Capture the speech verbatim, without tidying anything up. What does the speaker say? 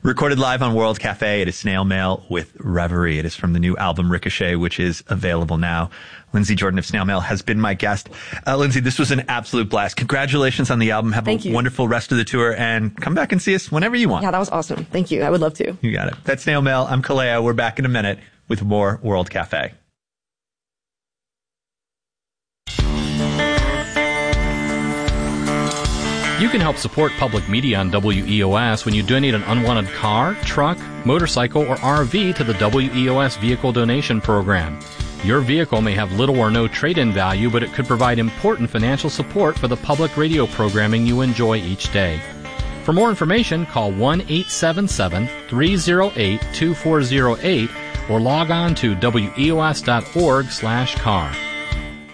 Recorded live on World Cafe, it is Snail Mail with Reverie. It is from the new album Ricochet, which is available now. Lindsay Jordan of Snail Mail has been my guest. Uh, Lindsay, this was an absolute blast. Congratulations on the album. Have Thank a you. wonderful rest of the tour, and come back and see us whenever you want. Yeah, that was awesome. Thank you. I would love to. You got it. That's Snail Mail. I'm Kalea. We're back in a minute with more World Cafe. You can help support public media on W E O S when you donate an unwanted car, truck, motorcycle, or R V to the W E O S Vehicle Donation Program. Your vehicle may have little or no trade-in value, but it could provide important financial support for the public radio programming you enjoy each day. For more information, call one eight seven seven, three oh eight, two four oh eight or log on to W E O S dot org slash car.